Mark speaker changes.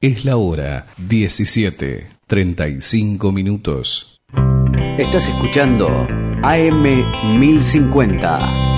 Speaker 1: Es la hora 17:35.
Speaker 2: Estás escuchando AM 1050.